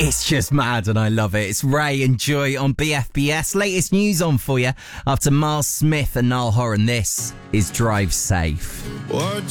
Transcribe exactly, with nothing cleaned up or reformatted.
It's just mad and I love it. It's Ray and Joy on B F B S. Latest news on for you after Miles Smith and Niall Horan. This is Drive Safe. What